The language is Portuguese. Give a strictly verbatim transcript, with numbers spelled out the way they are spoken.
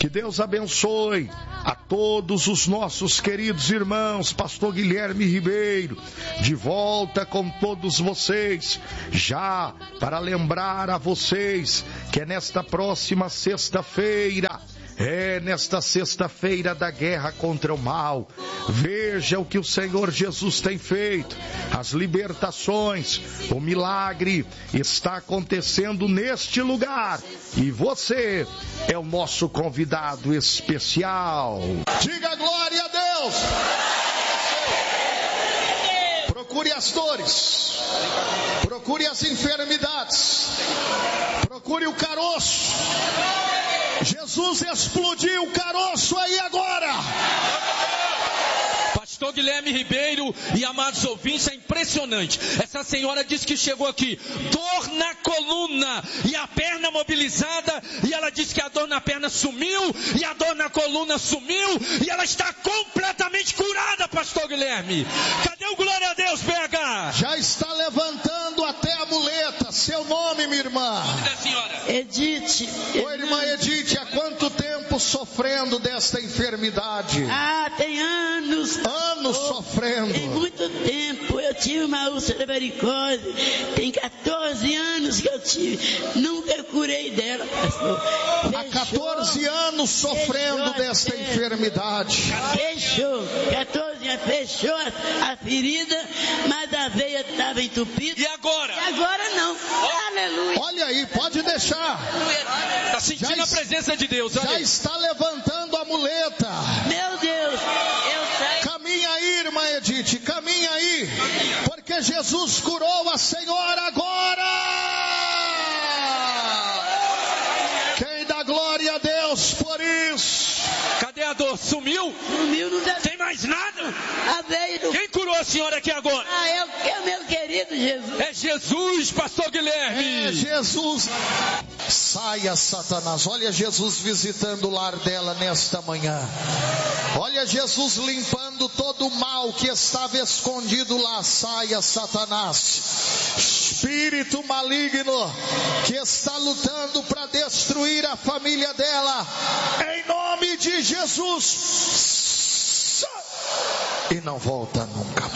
Que Deus abençoe a todos os nossos queridos irmãos. Pastor Guilherme Ribeiro, de volta com todos vocês, já para lembrar a vocês que é nesta próxima sexta-feira, é nesta sexta-feira da guerra contra o mal. Veja o que o Senhor Jesus tem feito, as libertações, o milagre está acontecendo neste lugar e você é o nosso convidado especial. Diga glória a Deus. Procure as dores, procure as enfermidades, procure o caroço. Jesus explodiu o caroço aí agora. Pastor Guilherme Ribeiro e amados ouvintes, é impressionante. Essa senhora disse que chegou aqui, dor na coluna e a perna mobilizada, e ela disse que a dor na perna sumiu, e a dor na coluna sumiu, e ela está completamente curada, Pastor Guilherme. Cadê o glória a Deus, B H? Já está levantando até a muleta. Seu nome, minha irmã? Nome da senhora? Edith. Oi, irmã Edith, há quanto tempo sofrendo desta enfermidade? Ah, tem anos. Anos oh, sofrendo. Tem muito tempo. Eu tive uma úlcera varicose. Tem quatorze anos que eu tive. Nunca curei dela, pastor. Fechou, há quatorze anos sofrendo fechou desta enfermidade. Fechou. quatorze anos fechou a, a ferida, mas a veia estava entupida. E agora? E agora não. Oh. Aleluia. Olha aí, pode deixar. Está sentindo já a presença de Deus. Olha já aí. Está levantando a muleta. Meu Deus. Eu saio. Caminha aí, irmã Edith, caminha aí, porque Jesus curou a senhora agora. Quem dá glória a Deus por isso? Cadê a dor? Sumiu? Sumiu, não dá. Tem mais nada? A veia do... Quem curou a senhora aqui agora? Ah, é o, é o meu querido Jesus. É Jesus, Pastor Guilherme. É Jesus. Saia, Satanás. Olha Jesus visitando o lar dela nesta manhã. Olha Jesus limpando todo o mal que estava escondido lá. Saia, Satanás. Espírito maligno que está lutando para destruir a família dela. Em nome de Jesus. E não volta nunca